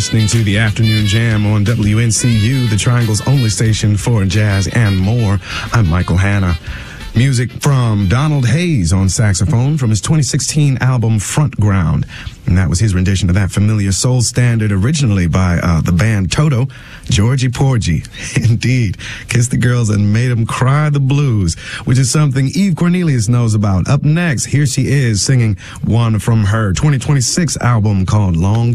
listening to the Afternoon Jam on WNCU, the Triangle's only station for jazz and more. I'm Michael Hanna. Music from Donald Hayes on saxophone from his 2016 album Front Ground. And that was his rendition of that familiar soul standard originally by the band Toto, Georgie Porgy. Indeed, kissed the girls and made them cry the blues, which is something Eve Cornelius knows about. Up next, here she is singing one from her 2026 album called Long